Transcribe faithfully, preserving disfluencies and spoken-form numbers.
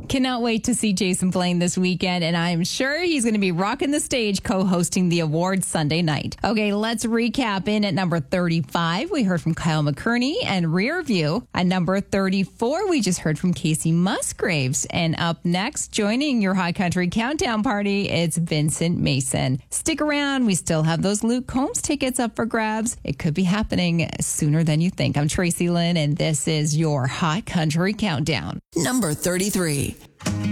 Cannot wait to see Jason Blaine this weekend, and I'm sure he's going to be rocking the stage co-hosting the awards Sunday night. Okay, let's recap. In at number thirty-five, we heard from Kyle McCurney and Rear View. At number thirty-four, we just heard from Casey Musgraves. And up next, joining your High Country Countdown party, it's Vincent Mason. Stick around. We still have those Luke Combs tickets up for grabs. It could be happening sooner than you think. I'm Tracy Lynn, and this is your High Country Countdown. Number thirty-three.